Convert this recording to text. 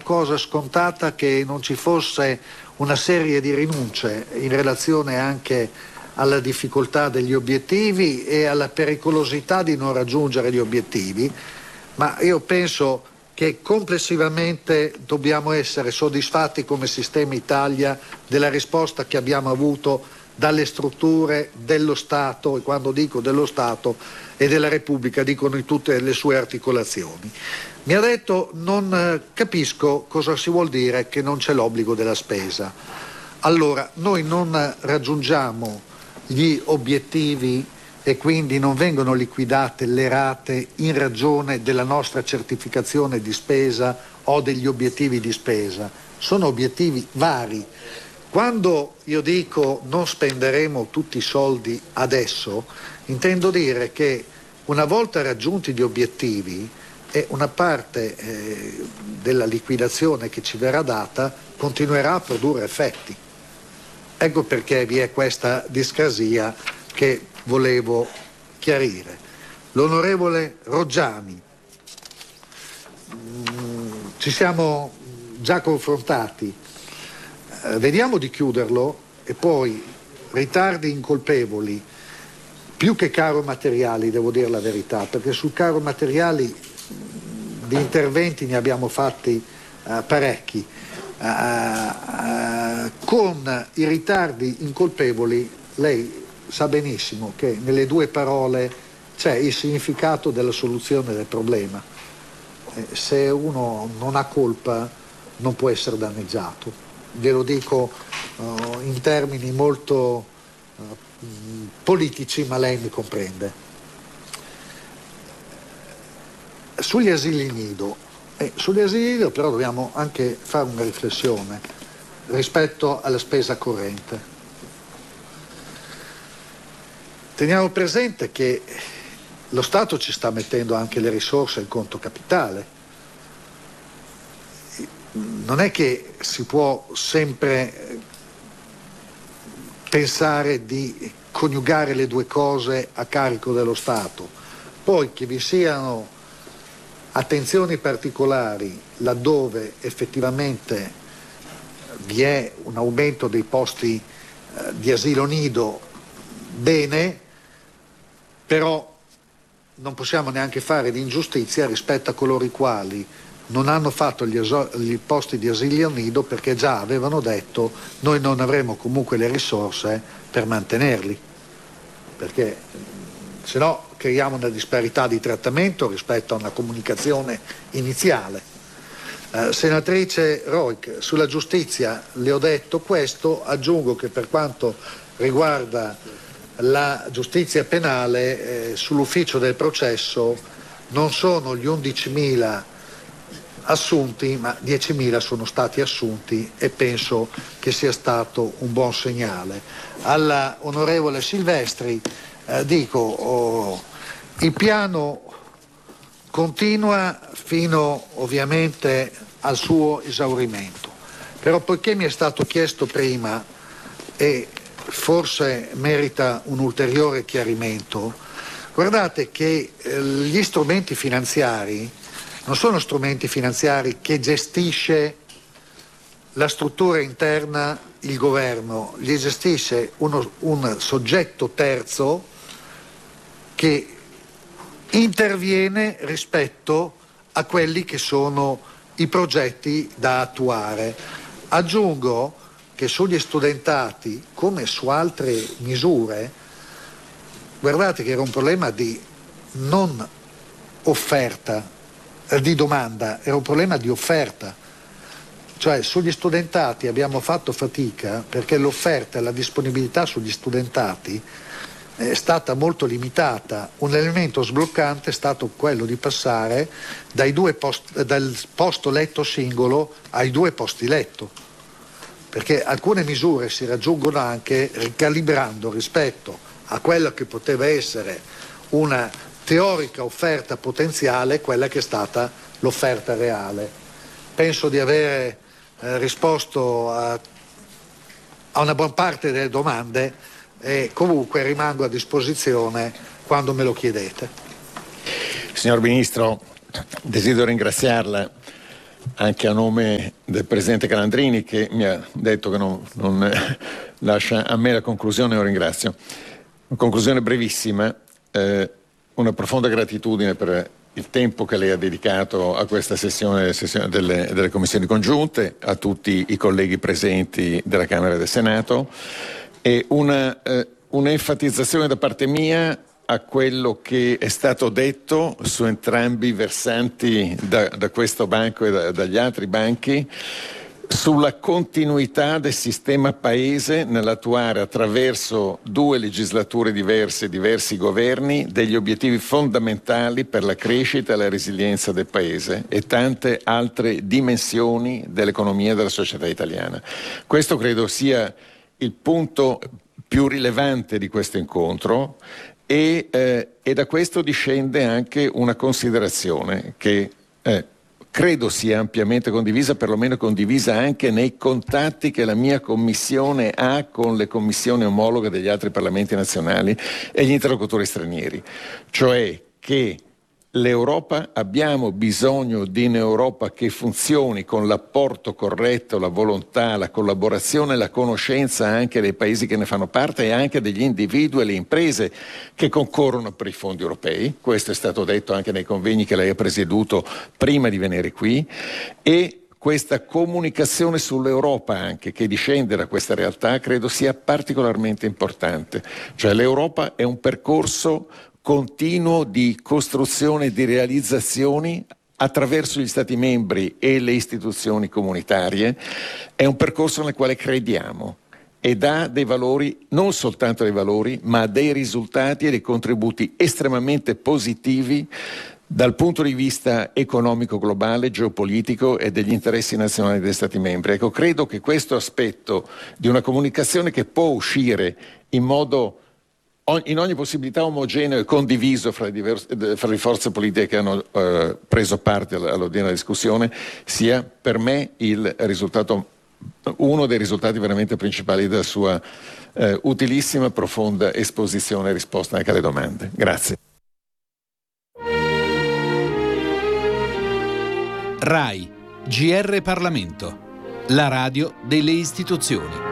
cosa scontata che non ci fosse una serie di rinunce in relazione anche alla difficoltà degli obiettivi e alla pericolosità di non raggiungere gli obiettivi, ma io penso che complessivamente dobbiamo essere soddisfatti come sistema Italia della risposta che abbiamo avuto dalle strutture dello Stato, e quando dico dello Stato e della Repubblica dico in tutte le sue articolazioni. Mi ha detto: non capisco cosa si vuol dire che non c'è l'obbligo della spesa. Allora, noi non raggiungiamo gli obiettivi e quindi non vengono liquidate le rate in ragione della nostra certificazione di spesa o degli obiettivi di spesa. Sono obiettivi vari. Quando io dico non spenderemo tutti i soldi adesso, intendo dire che una volta raggiunti gli obiettivi una parte della liquidazione che ci verrà data continuerà a produrre effetti. Ecco perché vi è questa discrasia che volevo chiarire. L'onorevole Roggiani, ci siamo già confrontati, vediamo di chiuderlo, e poi ritardi incolpevoli, più che caro materiali, devo dire la verità, perché sul caro materiali di interventi ne abbiamo fatti parecchi. Con i ritardi incolpevoli lei sa benissimo che nelle due parole c'è il significato della soluzione del problema. Se uno non ha colpa non può essere danneggiato. Glielo dico in termini molto politici, ma lei mi comprende. Sugli asili nido. Sugli asili nido però dobbiamo anche fare una riflessione rispetto alla spesa corrente. Teniamo presente che lo Stato ci sta mettendo anche le risorse in conto capitale. Non è che si può sempre pensare di coniugare le due cose a carico dello Stato. Poi che vi siano attenzioni particolari laddove effettivamente vi è un aumento dei posti di asilo nido, bene, però non possiamo neanche fare di ingiustizia rispetto a coloro i quali non hanno fatto gli posti di asilo nido perché già avevano detto: noi non avremo comunque le risorse per mantenerli, perché se no creiamo una disparità di trattamento rispetto a una comunicazione iniziale. Senatrice Roig, sulla giustizia le ho detto questo, aggiungo che per quanto riguarda la giustizia penale, sull'ufficio del processo non sono gli 11.000 assunti, ma 10.000 sono stati assunti, e penso che sia stato un buon segnale. Alla onorevole Silvestri dico, il piano continua fino ovviamente al suo esaurimento, però poiché mi è stato chiesto prima e forse merita un ulteriore chiarimento, guardate che gli strumenti finanziari non sono strumenti finanziari che gestisce la struttura interna, il governo, li gestisce un soggetto terzo che interviene rispetto a quelli che sono i progetti da attuare. Aggiungo che sugli studentati, come su altre misure, guardate che era un problema di non offerta, di domanda, era un problema di offerta. Cioè sugli studentati abbiamo fatto fatica perché l'offerta e la disponibilità sugli studentati è stata molto limitata. Un elemento sbloccante è stato quello di passare dal posto letto singolo ai 2 posti letto, perché alcune misure si raggiungono anche ricalibrando rispetto a quella che poteva essere una teorica offerta potenziale, quella che è stata l'offerta reale. Penso di avere risposto a una buona parte delle domande e comunque rimango a disposizione quando me lo chiedete. Signor Ministro, desidero ringraziarla anche a nome del Presidente Calandrini, che mi ha detto che non lascia a me la conclusione, lo ringrazio. Una conclusione brevissima, una profonda gratitudine per il tempo che lei ha dedicato a questa sessione delle commissioni congiunte, a tutti i colleghi presenti della Camera e del Senato, e un'enfatizzazione da parte mia a quello che è stato detto su entrambi i versanti da questo banco e dagli altri banchi, sulla continuità del sistema paese nell'attuare attraverso 2 legislature diverse, diversi governi, degli obiettivi fondamentali per la crescita e la resilienza del paese e tante altre dimensioni dell'economia e della società italiana. Questo credo sia il punto più rilevante di questo incontro e da questo discende anche una considerazione che credo sia ampiamente condivisa, perlomeno condivisa anche nei contatti che la mia commissione ha con le commissioni omologhe degli altri parlamenti nazionali e gli interlocutori stranieri, cioè che l'Europa, abbiamo bisogno di un'Europa che funzioni con l'apporto corretto, la volontà, la collaborazione e la conoscenza anche dei paesi che ne fanno parte e anche degli individui e le imprese che concorrono per i fondi europei. Questo è stato detto anche nei convegni che lei ha presieduto prima di venire qui, e questa comunicazione sull'Europa anche che discende da questa realtà credo sia particolarmente importante. Cioè l'Europa è un percorso continuo di costruzione e di realizzazioni attraverso gli Stati membri e le istituzioni comunitarie, è un percorso nel quale crediamo e dà dei valori, non soltanto dei valori, ma dei risultati e dei contributi estremamente positivi dal punto di vista economico globale, geopolitico e degli interessi nazionali degli Stati membri. Ecco, credo che questo aspetto di una comunicazione che può uscire in modo in ogni possibilità omogeneo e condiviso fra le forze politiche che hanno preso parte all'odierna discussione sia per me uno dei risultati veramente principali della sua utilissima, profonda esposizione e risposta anche alle domande. Grazie. RAI, GR Parlamento, la radio delle istituzioni.